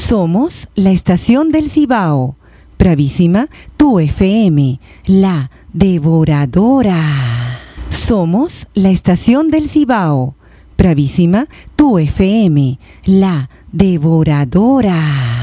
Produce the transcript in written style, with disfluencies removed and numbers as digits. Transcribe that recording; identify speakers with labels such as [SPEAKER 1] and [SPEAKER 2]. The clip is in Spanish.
[SPEAKER 1] Somos la estación del Cibao. Bravísima, tu FM, la devoradora. Somos la estación del Cibao. Bravísima, tu FM, la devoradora.